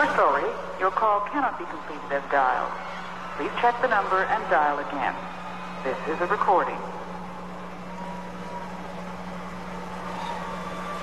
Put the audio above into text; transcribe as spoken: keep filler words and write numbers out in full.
sorry, your call cannot be completed as dialed. Please check the number and dial again. This is a recording.